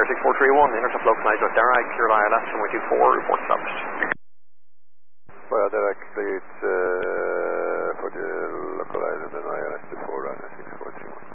6431, intercept localized with Derag, clear ILS, runway 24, report established. Well, Derag, it's